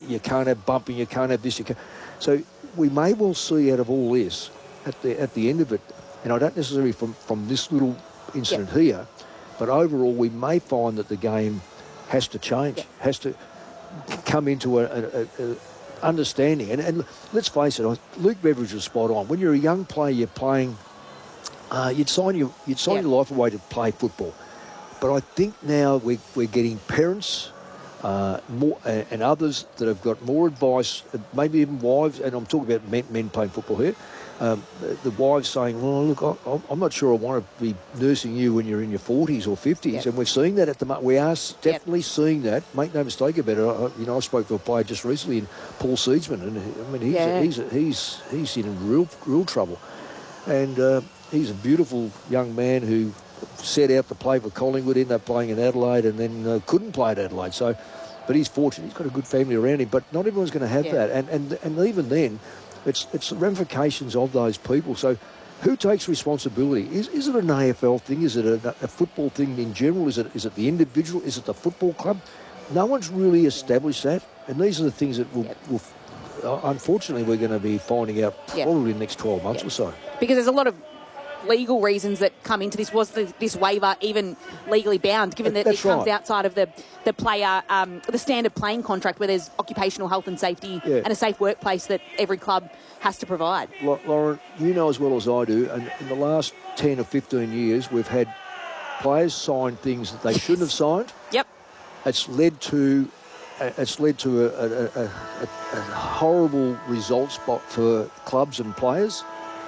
you can't have bumping, you can't have this, you can't. So we may well see out of all this at the end of it, and I don't necessarily from this little incident here, but overall we may find that the game has to change, has to come into a understanding. And let's face it, Luke Beveridge was spot on. When you're a young player, you're playing, you'd sign your life away to play football. But I think now we're getting parents more and others that have got more advice, maybe even wives, and I'm talking about men playing football here, the wives saying, well, look, I'm not sure I want to be nursing you when you're in your 40s or 50s. And we're seeing that at the moment. We are definitely seeing that. Make no mistake about it. I spoke to a player just recently, Paul Seedsman, and he's in real trouble. And he's a beautiful young man who set out to play for Collingwood, ended up playing in Adelaide, and then couldn't play at Adelaide. So, but he's fortunate. He's got a good family around him. But not everyone's going to have that. And even then, it's the ramifications of those people. So who takes responsibility? Is it an AFL thing? Is it a football thing in general? Is it the individual? Is it the football club? No one's really established that. And these are the things that will unfortunately, we're going to be finding out probably in the next 12 months or so. Because there's a lot of legal reasons that come into this. Was this waiver even legally bound, given that it comes outside of the player, the standard playing contract, where there's occupational health and safety and a safe workplace that every club has to provide? Lauren, you know as well as I do, and in the last 10 or 15 years, we've had players sign things that they shouldn't have signed. Yep. It's led to a horrible result spot for clubs and players.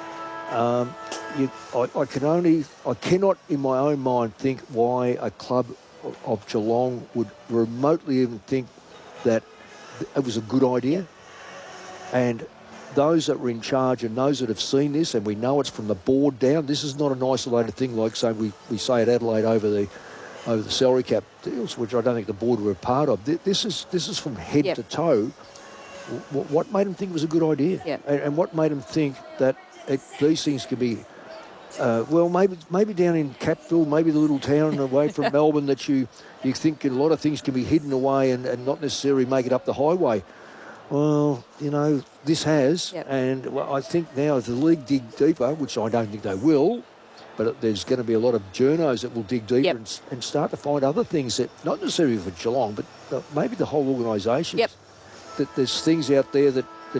I cannot in my own mind think why a club of Geelong would remotely even think that it was a good idea. And those that were in charge and those that have seen this, and we know it's from the board down, this is not an isolated thing like, say, we say at Adelaide over the salary cap deals, which I don't think the board were a part of. This is from head to toe. What made them think it was a good idea? And what made them think that these things could be, maybe down in Capville, maybe the little town away from Melbourne, that you think a lot of things can be hidden away and not necessarily make it up the highway. Well, this has, and I think now if the league dig deeper, which I don't think they will, but there's going to be a lot of journos that will dig deeper and start to find other things that, not necessarily for Geelong, but maybe the whole organisation. That there's things out there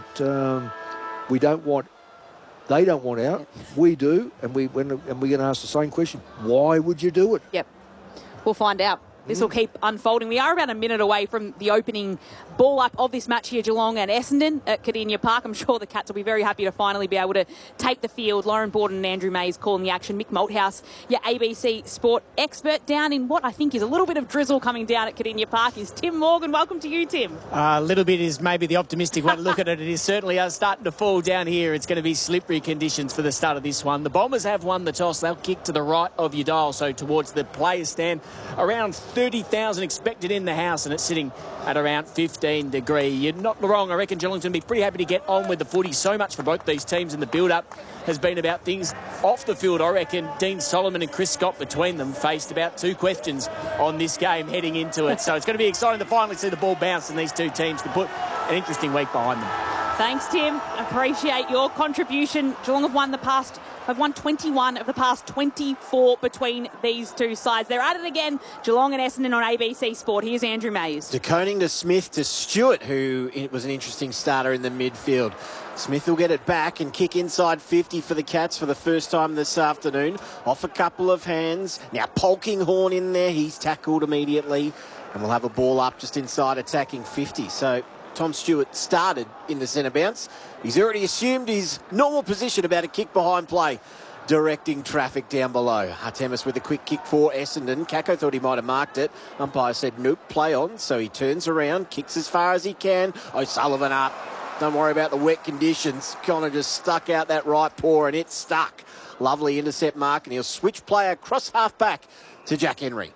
that we don't want. They don't want out. We do, and we're going to ask the same question: why would you do it? We'll find out. This will keep unfolding. We are about a minute away from the opening ball up of this match here, Geelong and Essendon at Kardinia Park. I'm sure the Cats will be very happy to finally be able to take the field. Lauren Borden and Andrew Mays calling the action. Mick Malthouse, your ABC Sport expert, down in what I think is a little bit of drizzle coming down at Kardinia Park is Tim Morgan. Welcome to you, Tim. A little bit is maybe the optimistic way to look at it. It is certainly starting to fall down here. It's going to be slippery conditions for the start of this one. The Bombers have won the toss. They'll kick to the right of your dial, so towards the players' stand. Around 30,000 expected in the house, and it's sitting at around 15 degrees. You're not wrong. I reckon Geelong's going to be pretty happy to get on with the footy. So much for both these teams, and the build-up has been about things off the field. I reckon Dean Solomon and Chris Scott between them faced about 2 questions on this game heading into it. So it's going to be exciting to finally see the ball bounce, and these two teams can put an interesting week behind them. Thanks, Tim. Appreciate your contribution. Geelong have won 21 of the past 24 between these two sides. They're at it again. Geelong and Essendon on ABC Sport. Here's Andrew Mays. De Koning to Smith to Stewart, who was an interesting starter in the midfield. Smith will get it back and kick inside 50 for the Cats for the first time this afternoon. Off a couple of hands. Now Polkinghorne in there. He's tackled immediately. And we'll have a ball up just inside attacking 50. So Tom Stewart started in the centre bounce. He's already assumed his normal position about a kick behind play, directing traffic down below. Artemis with a quick kick for Essendon. Kako thought he might have marked it. Umpire said, nope, play on. So he turns around, kicks as far as he can. O'Sullivan up. Don't worry about the wet conditions. Connor just stuck out that right paw and it stuck. Lovely intercept mark, and he'll switch play across half-back to Jack Henry.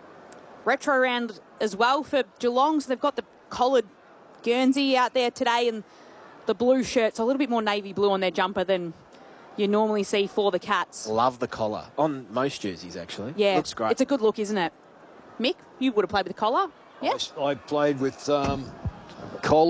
Retro round as well for Geelong. So they've got the collared Guernsey out there today, and the blue shirts, a little bit more navy blue on their jumper than you normally see for the Cats. Love the collar. On most jerseys, actually. Yeah. Looks great. It's a good look, isn't it? Mick, you would have played with the collar? Yeah. I played with collar.